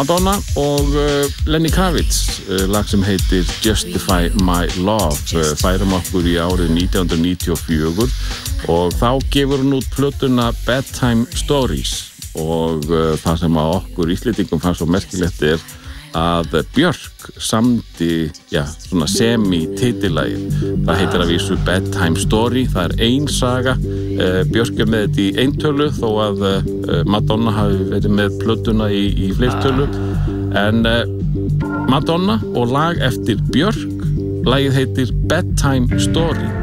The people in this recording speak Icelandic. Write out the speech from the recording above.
Madonna og Lenny Kravitz, lag sem heitir Justify My Love, færum okkur í árið 1994 og þá gefur hún út plötuna Bedtime Stories og það sem að okkur Íslendingum fannst svo merkilegt að Björk samdi, svona semi-titillagið. Það heitir að vísu Bedtime Story, það ein saga. Björk með þetta í eintölu þó að Madonna hafi verið með plötuna í fleirtölu. En Madonna og lag eftir Björk, lagið heitir Bedtime Story.